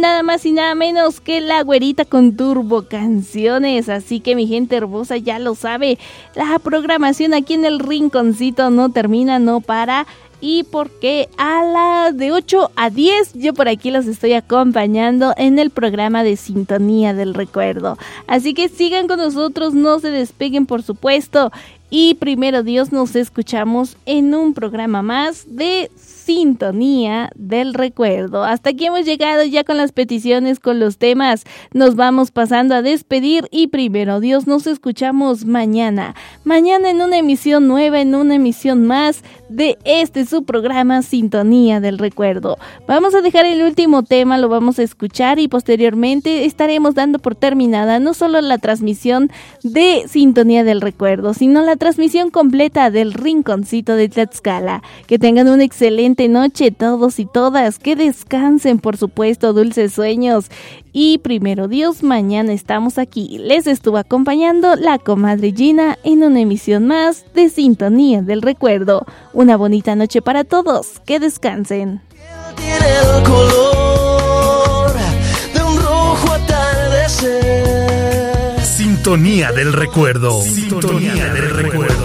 nada más y nada menos que la Güerita con Turbo Canciones. Así que mi gente hermosa ya lo sabe, la programación aquí en el rinconcito no termina, no para. Y porque a las de 8 a 10 yo por aquí los estoy acompañando en el programa de Sintonía del Recuerdo. Así que sigan con nosotros, no se despeguen por supuesto. Y primero Dios, nos escuchamos en un programa más de Sintonía del Recuerdo. Hasta aquí hemos llegado ya con las peticiones, con los temas. Nos vamos pasando a despedir y primero Dios, nos escuchamos mañana. Mañana en una emisión nueva, en una emisión más de su programa Sintonía del Recuerdo. Vamos a dejar el último tema, lo vamos a escuchar y posteriormente estaremos dando por terminada no solo la transmisión de Sintonía del Recuerdo, sino la transmisión completa del Rinconcito de Tlaxcala. Que tengan una excelente noche todos y todas, que descansen por supuesto, dulces sueños y primero Dios, mañana estamos aquí. Les estuvo acompañando la comadre Gina en una emisión más de Sintonía del Recuerdo. Una bonita noche para todos, que descansen. Tiene el color de un rojo atardecer. Sintonía del Recuerdo. Sintonía del Recuerdo.